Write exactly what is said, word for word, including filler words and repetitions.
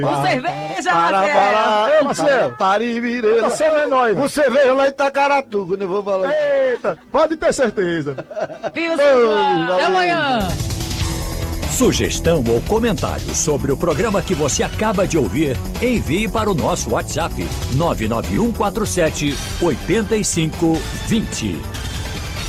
Com cerveja, Para, Marcelo! para, ei, Marcelo! Parivireza! Você não é nóis! Você veio lá em Itacaratuba, não vou falar. Eita, pode ter certeza! Viu, Até amanhã! Sugestão ou comentário sobre o programa que você acaba de ouvir, envie para o nosso WhatsApp nove nove um quatro sete oito cinco dois zero.